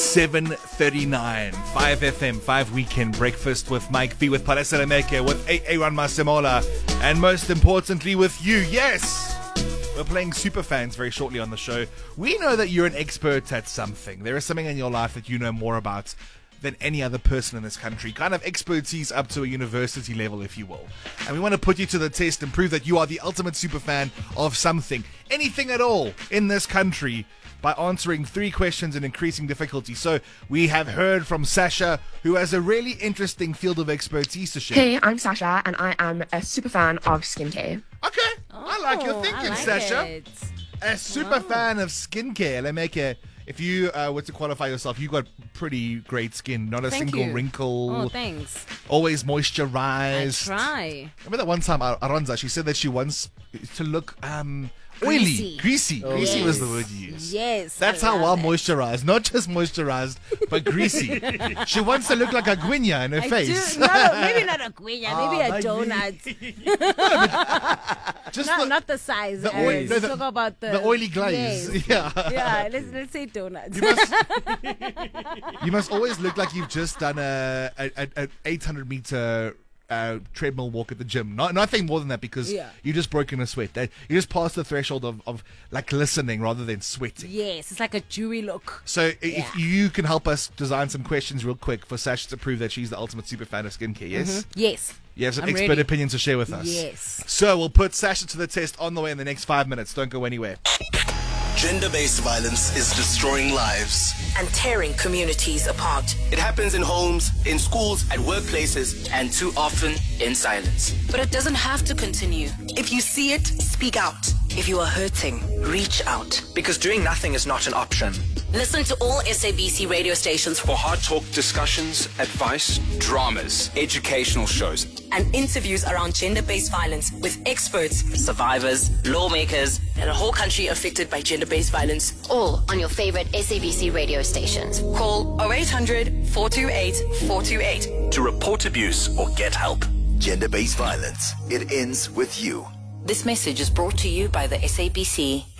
7:39, 5FM, 5 Weekend Breakfast with Mike V, with Palesa Lemeke, with Aaron Masemola, and most importantly with you. Yes! We're playing Superfans very shortly on the show. We know that you're an expert at something. There is something in your life that you know more about than any other person in this country. Kind of expertise up to a university level, if you will. And we want to put you to the test and prove that you are the ultimate superfan of something, anything at all in this country, by answering 3 questions in increasing difficulty. So we have heard from Sasha, who has a really interesting field of expertise to share. Hey, I'm Sasha, and I am a super fan of skincare. Okay, I like your thinking, Sasha. A super fan of skincare. Lemeke, if you were to qualify yourself, you got pretty great skin. Not a single wrinkle. Oh, thanks. Always moisturized. I try. Remember that one time, Aronza, she said that she wants to look oily. Greasy. Greasy was the word you used. Yes. That's how well moisturized. Not just moisturized, but greasy. She wants to look like a guinya in her face. Maybe not a guinya, maybe a donut. Just not the size. Let's talk about the oily glaze. Yes. Yeah. Let's say donuts. You must always look like you've just done a 800-meter treadmill walk at the gym. Nothing more than that, because you just broken a sweat. You just passed the threshold of like glistening rather than sweating. Yes, it's like a dewy look. So if you can help us design some questions real quick for Sasha to prove that she's the ultimate super fan of skincare, yes? Mm-hmm. Yes. You have some I'm expert ready. opinions to share with us. Yes. So we'll put Sasha to the test on the way in the next 5 minutes. Don't go anywhere. Gender-based violence is destroying lives and tearing communities apart. It happens in homes, in schools, at workplaces, and too often in silence. But it doesn't have to continue. If you see it, speak out. If you are hurting, reach out. Because doing nothing is not an option. Listen to all SABC radio stations for hard talk discussions, advice, dramas, educational shows, and interviews around gender-based violence with experts, survivors, lawmakers, and a whole country affected by gender-based violence. All on your favorite SABC radio stations. Call 0800 428 428 to report abuse or get help. Gender-based violence. It ends with you. This message is brought to you by the SABC